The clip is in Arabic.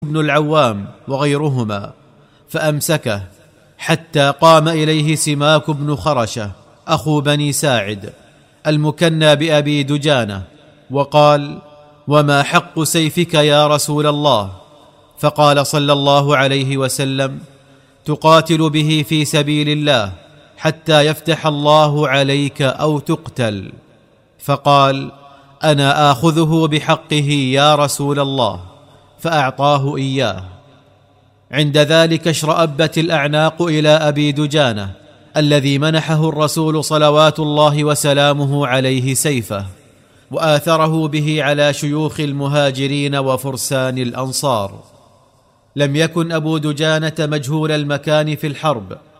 بن العوام وغيرهما، فأمسكه حتى قام إليه سماك بن خرشة أخو بني ساعد المكنى بأبي دجانة، وقال: وما حق سيفك يا رسول الله؟ فقال صلى الله عليه وسلم: تقاتل به في سبيل الله حتى يفتح الله عليك أو تقتل. فقال: أنا آخذه بحقه يا رسول الله، فأعطاه إياه. عند ذلك اشرأبت الأعناق إلى أبي دجانة الذي منحه الرسول صلوات الله وسلامه عليه سيفه، وآثره به على شيوخ المهاجرين وفرسان الأنصار. لم يكن أبو دجانة مجهول المكان في الحرب،